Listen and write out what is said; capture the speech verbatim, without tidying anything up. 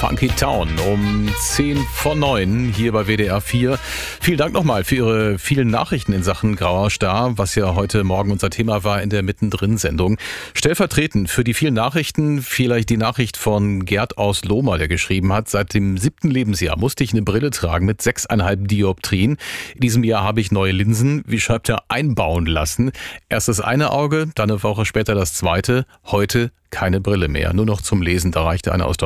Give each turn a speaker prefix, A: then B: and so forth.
A: Funky Town um zehn vor neun hier bei W D R vier. Vielen Dank nochmal für Ihre vielen Nachrichten in Sachen Grauer Star, was ja heute Morgen unser Thema war in der Mittendrin-Sendung. Stellvertretend für die vielen Nachrichten vielleicht die Nachricht von Gerd aus Lohmar, der geschrieben hat: Seit dem siebten Lebensjahr musste ich eine Brille tragen mit sechseinhalb Dioptrien. In diesem Jahr habe ich neue Linsen, wie schreibt er, einbauen lassen. Erst das eine Auge, dann eine Woche später das zweite. Heute keine Brille mehr, nur noch zum Lesen. Da reichte eine aus